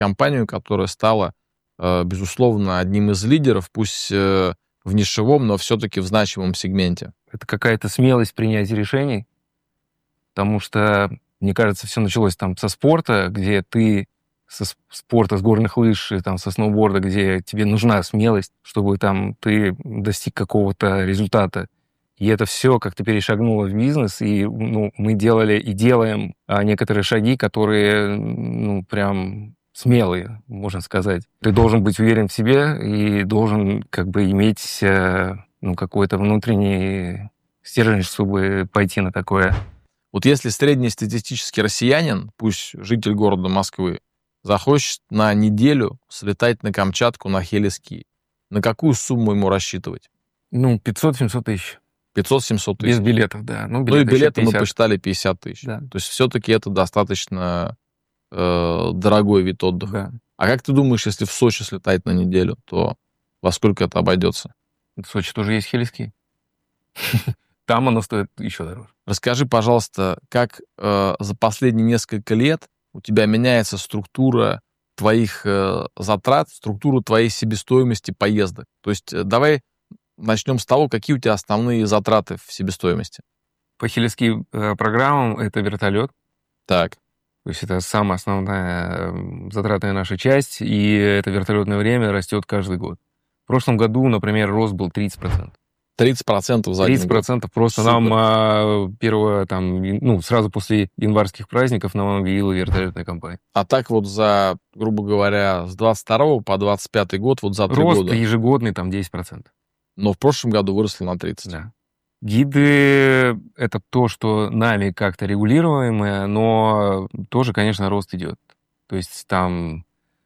компанию, которая стала, безусловно, одним из лидеров, пусть в нишевом, но все-таки в значимом сегменте? Это какая-то смелость принятия решений, потому что, мне кажется, все началось там со спорта, где ты со спорта, с горных лыж, и там со сноуборда, где тебе нужна смелость, чтобы там ты достиг какого-то результата. И это все как-то перешагнуло в бизнес, и мы делали и делаем некоторые шаги, которые прям смелые, можно сказать. Ты должен быть уверен в себе и должен как бы иметь какой-то внутренний стержень, чтобы пойти на такое. Вот если среднестатистический россиянин, пусть житель города Москвы, захочет на неделю слетать на Камчатку на хелиски, на какую сумму ему рассчитывать? 500-700 тысяч. 500-700 тысяч? Без билетов, да. И билеты мы посчитали 50 тысяч. Да. То есть все-таки это достаточно дорогой вид отдыха. Да. А как ты думаешь, если в Сочи слетать на неделю, то во сколько это обойдется? В Сочи тоже есть хелиски. Там оно стоит еще дороже. Расскажи, пожалуйста, как за последние несколько лет у тебя меняется структура твоих затрат, структура твоей себестоимости поездок? То есть давай начнем с того, какие у тебя основные затраты в себестоимости. По хелиски программам это вертолет. Так. То есть это самая основная затратная наша часть, и это вертолетное время растет каждый год. В прошлом году, например, рост был 30%. 30% за один год. 30% просто. Супер. Нам сразу после январских праздников нам объявила вертолетная компания. А так вот за, грубо говоря, с 22 по 25 год, вот за 3 года. Рост ежегодный там 10%. Но в прошлом году выросло на 30%. Да. Гиды — это то, что нами как-то регулируемое, но тоже, конечно, рост идет. То есть там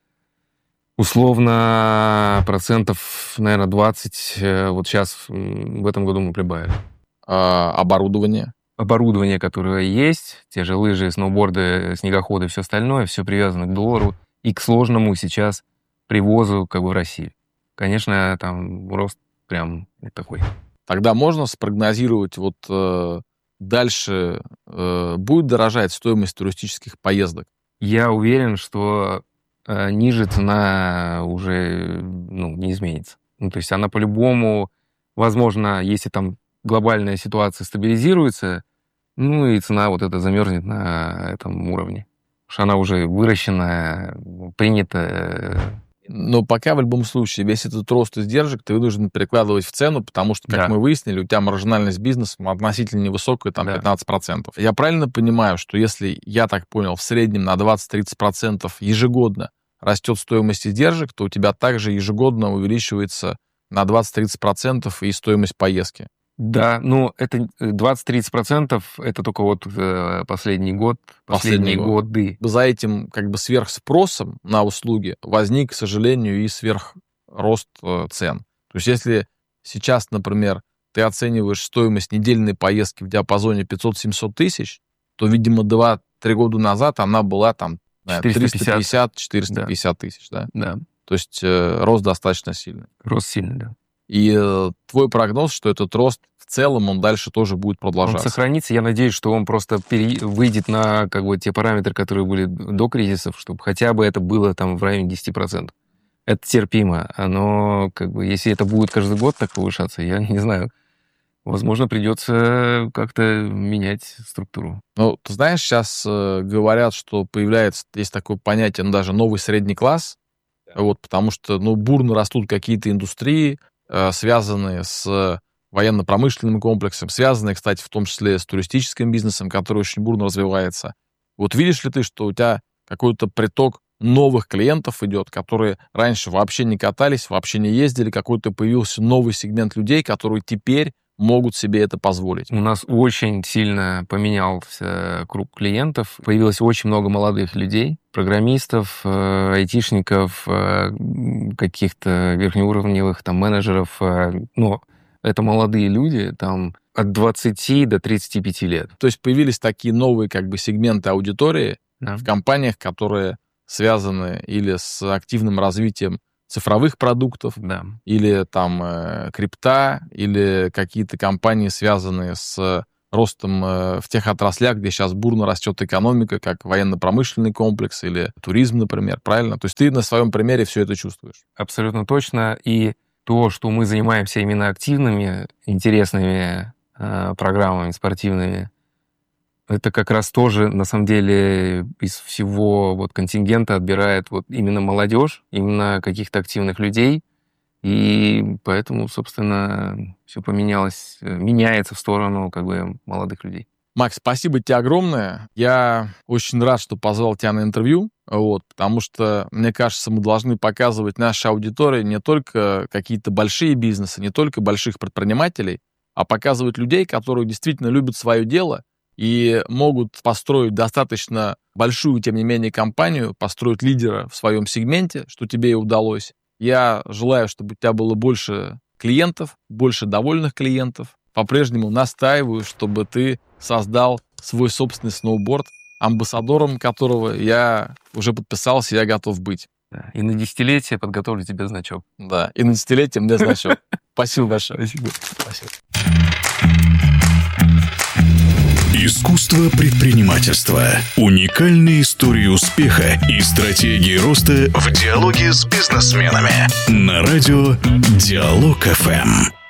условно процентов, наверное, 20 вот сейчас в этом году мы прибавили. Оборудование? Оборудование, которое есть, те же лыжи, сноуборды, снегоходы, все остальное, все привязано к доллару и к сложному сейчас привозу как бы в Россию. Конечно, там рост прям такой. Тогда можно спрогнозировать, вот дальше будет дорожать стоимость туристических поездок? Я уверен, что ниже цена уже не изменится. То есть она по-любому, возможно, если там глобальная ситуация стабилизируется, и цена вот эта замерзнет на этом уровне. Потому что она уже выращена, принята. Но пока в любом случае весь этот рост издержек ты вынужден перекладывать в цену, потому что, как мы выяснили, у тебя маржинальность бизнеса относительно невысокая, там 15%. Я правильно понимаю, что если, я так понял, в среднем на 20-30% ежегодно растет стоимость издержек, то у тебя также ежегодно увеличивается на 20-30% и стоимость поездки? Да, это 20-30%, это только вот последний год, последние годы. За этим как бы сверхспросом на услуги возник, к сожалению, и сверхрост цен. То есть если сейчас, например, ты оцениваешь стоимость недельной поездки в диапазоне 500-700 тысяч, то, видимо, 2-3 года назад она была там 350-450 тысяч, да? Да. То есть рост достаточно сильный. Рост сильный, да. И твой прогноз, что этот рост в целом, он дальше тоже будет продолжаться? Он сохранится. Я надеюсь, что он просто выйдет на те параметры, которые были до кризисов, чтобы хотя бы это было там в районе 10%. Это терпимо. Но если это будет каждый год так повышаться, я не знаю. Возможно, придется как-то менять структуру. Ты знаешь, сейчас говорят, что есть такое понятие, даже новый средний класс, потому что, бурно растут какие-то индустрии, связанные с военно-промышленным комплексом, связанные, кстати, в том числе с туристическим бизнесом, который очень бурно развивается. Вот видишь ли ты, что у тебя какой-то приток новых клиентов идет, которые раньше вообще не катались, вообще не ездили, какой-то появился новый сегмент людей, которые теперь могут себе это позволить? У нас очень сильно поменялся круг клиентов. Появилось очень много молодых людей, программистов, айтишников, каких-то верхнеуровневых менеджеров. Но это молодые люди, от 20 до 35 лет. То есть появились такие новые сегменты аудитории в компаниях, которые связаны или с активным развитием цифровых продуктов, или крипта, или какие-то компании, связанные с ростом в тех отраслях, где сейчас бурно растет экономика, как военно-промышленный комплекс или туризм, например, правильно? То есть ты на своем примере все это чувствуешь. Абсолютно точно. И то, что мы занимаемся именно активными, интересными программами спортивными, это как раз тоже, на самом деле, из всего вот контингента отбирает вот именно молодежь, именно каких-то активных людей. И поэтому, собственно, все поменялось, меняется в сторону как бы молодых людей. Макс, спасибо тебе огромное. Я очень рад, что позвал тебя на интервью, потому что, мне кажется, мы должны показывать нашей аудитории не только какие-то большие бизнесы, не только больших предпринимателей, а показывать людей, которые действительно любят свое дело и могут построить достаточно большую, тем не менее, компанию, построить лидера в своем сегменте, что тебе и удалось. Я желаю, чтобы у тебя было больше клиентов, больше довольных клиентов. По-прежнему настаиваю, чтобы ты создал свой собственный сноуборд, амбассадором которого я уже подписался, я готов быть. Да. И на десятилетие подготовлю тебе значок. Да, и на десятилетие мне значок. Спасибо большое. Спасибо. Искусство предпринимательства. Уникальные истории успеха и стратегии роста в диалоге с бизнесменами. На радио Диалог ФМ.